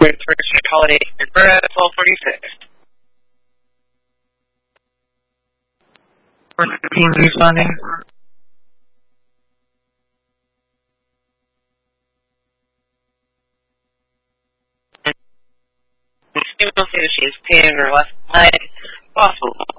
With Richard Holiday for 1246. Team responding. The female say that she is tan in her left leg, possible